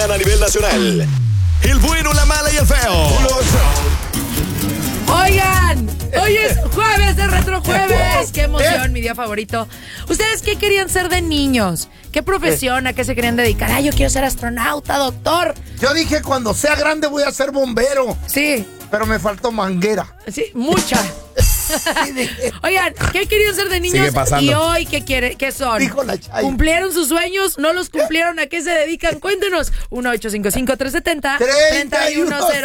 mañana a nivel nacional. El bueno, la mala y el feo. Oigan, hoy es jueves de Retrojueves. ¡Qué emoción, mi día favorito! ¿Ustedes qué querían ser de niños? ¿Qué profesión? ¿A qué se querían dedicar? Yo quiero ser astronauta, doctor. Yo dije, cuando sea grande voy a ser bombero. Sí. Pero me faltó manguera. Sí, mucha. Oigan, ¿qué querían ser de niños? ¿Y hoy qué son? Dijo la Chay. ¿Cumplieron sus sueños? ¿No los cumplieron? ¿A qué se dedican? Cuéntenos. 1-855-370-3100.